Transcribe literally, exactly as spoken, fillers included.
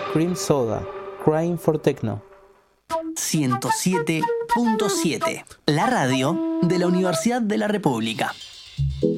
Cream Soda, Crying for Techno. ciento siete punto siete, la radio de la Universidad de la República.